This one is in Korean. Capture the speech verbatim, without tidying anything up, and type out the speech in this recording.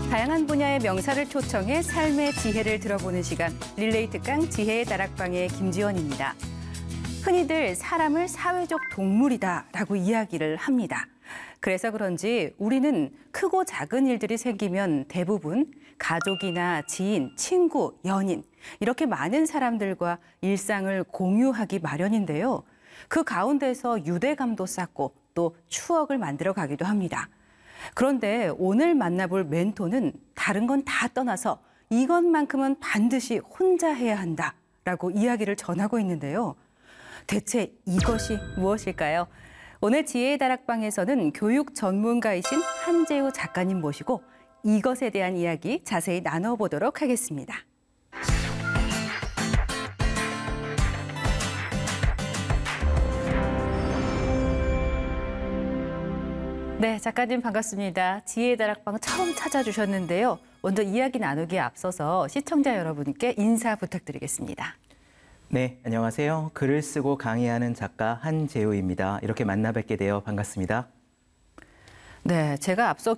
다양한 분야의 명사를 초청해 삶의 지혜를 들어보는 시간, 릴레이 특강 지혜의 다락방의 김지원입니다. 흔히들 사람을 사회적 동물이다라고 이야기를 합니다. 그래서 그런지 우리는 크고 작은 일들이 생기면 대부분 가족이나 지인, 친구, 연인 이렇게 많은 사람들과 일상을 공유하기 마련인데요. 그 가운데서 유대감도 쌓고 또 추억을 만들어 가기도 합니다. 그런데 오늘 만나볼 멘토는 다른 건 다 떠나서 이것만큼은 반드시 혼자 해야 한다라고 이야기를 전하고 있는데요. 대체 이것이 무엇일까요? 오늘 지혜의 다락방에서는 교육 전문가이신 한재우 작가님 모시고 이것에 대한 이야기 자세히 나눠보도록 하겠습니다. 네, 작가님 반갑습니다. 지혜의 다락방 처음 찾아주셨는데요. 먼저 이야기 나누기에 앞서서 시청자 여러분께 인사 부탁드리겠습니다. 네, 안녕하세요. 글을 쓰고 강의하는 작가 한재우입니다. 이렇게 만나 뵙게 되어 반갑습니다. 네, 제가 앞서